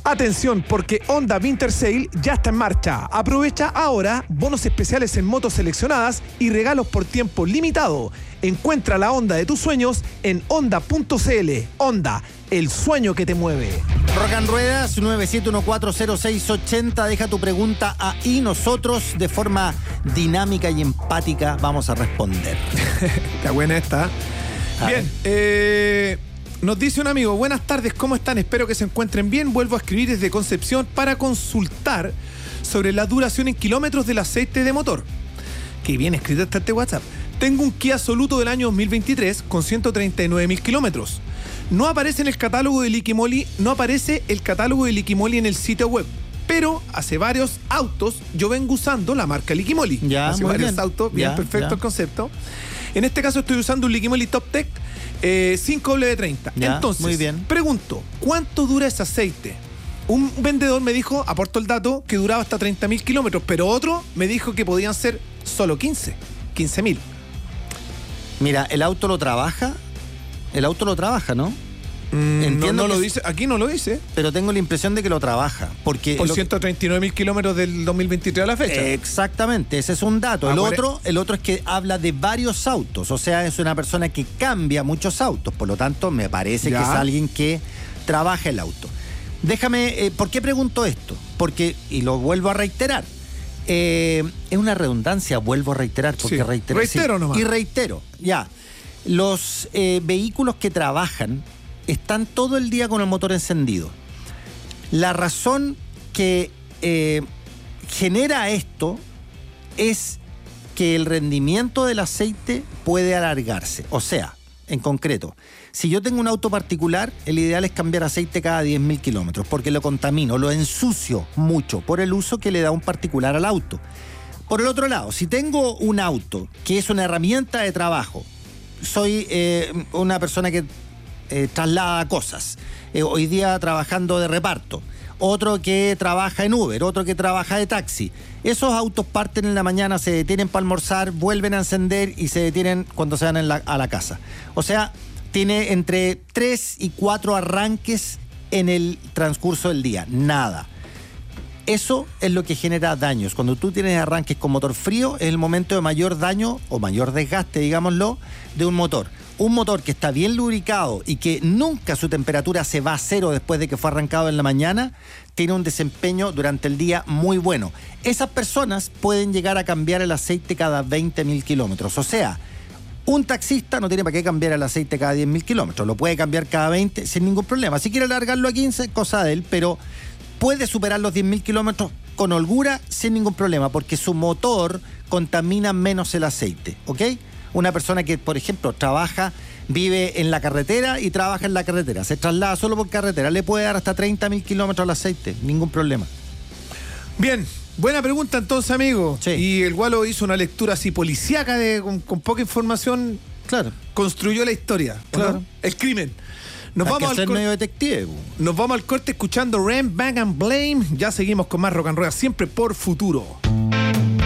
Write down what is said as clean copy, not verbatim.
Atención, porque Honda Winter Sale ya está en marcha. Aprovecha ahora bonos especiales en motos seleccionadas y regalos por tiempo limitado. Encuentra la Honda de tus sueños en honda.cl. Honda, el sueño que te mueve. Rock and Ruedas 97140680. Deja tu pregunta ahí. Nosotros, de forma dinámica y empática, vamos a responder. Está buena esta. Bien, nos dice un amigo: buenas tardes, ¿cómo están? Espero que se encuentren bien. Vuelvo a escribir desde Concepción para consultar sobre la duración en kilómetros del aceite de motor. Qué bien escrito está este WhatsApp. Tengo un Kia Soluto del año 2023 con 139.000 kilómetros. No aparece en el catálogo de Liquimoli, en el sitio web. Pero hace varios autos yo vengo usando la marca Liquimoli. Ya, hace muy varios bien. autos, bien, Ya, perfecto ya. el concepto. En este caso estoy usando un Liquimoli Top Tech 5W30. Ya, Entonces, muy bien. pregunto, ¿cuánto dura ese aceite? Un vendedor me dijo, aportó el dato, que duraba hasta 30.000 kilómetros, pero otro me dijo que podían ser solo 15.000. Mira, el auto lo trabaja, ¿no? No lo dice, aquí no lo dice. Pero tengo la impresión de que lo trabaja. Porque Por 139.000 kilómetros del 2023 a la fecha. Exactamente, ese es un dato. El otro es que habla de varios autos. O sea, es una persona que cambia muchos autos. Por lo tanto, me parece que es alguien que trabaja el auto. Déjame, ¿por qué pregunto esto? Porque, y lo vuelvo a reiterar, es una redundancia, vuelvo a reiterar, porque reitero nomás. Y reitero, ya. Los vehículos que trabajan están todo el día con el motor encendido. La razón que genera esto es que el rendimiento del aceite puede alargarse. O sea, en concreto, si yo tengo un auto particular, el ideal es cambiar aceite cada 10.000 kilómetros, porque lo contamino, lo ensucio mucho por el uso que le da un particular al auto. Por el otro lado, si tengo un auto que es una herramienta de trabajo, soy una persona que traslada cosas, hoy día trabajando de reparto, otro que trabaja en Uber, otro que trabaja de taxi. Esos autos parten en la mañana, se detienen para almorzar, vuelven a encender y se detienen cuando se van a la casa. O sea, tiene entre 3 y 4 arranques en el transcurso del día. Nada. Eso es lo que genera daños. Cuando tú tienes arranques con motor frío, es el momento de mayor daño o mayor desgaste, digámoslo, de un motor. Un motor que está bien lubricado y que nunca su temperatura se va a cero después de que fue arrancado en la mañana, tiene un desempeño durante el día muy bueno. Esas personas pueden llegar a cambiar el aceite cada 20.000 kilómetros. O sea, un taxista no tiene para qué cambiar el aceite cada 10.000 kilómetros. Lo puede cambiar cada 20 sin ningún problema. Si quiere alargarlo a 15, cosa de él, pero puede superar los 10.000 kilómetros con holgura sin ningún problema, porque su motor contamina menos el aceite, ¿ok? Una persona que, por ejemplo, vive en la carretera y trabaja en la carretera, se traslada solo por carretera, le puede dar hasta 30.000 kilómetros al aceite, ningún problema. Bien, buena pregunta entonces, amigo. Sí. Y el Gualo hizo una lectura así policíaca con poca información. Claro. Construyó la historia. Claro. ¿No? El crimen. Nos Hay que ser medio detective. Nos vamos al corte escuchando Ram, Bang and Blame. Ya seguimos con más Rock and Roll, siempre por Futuro.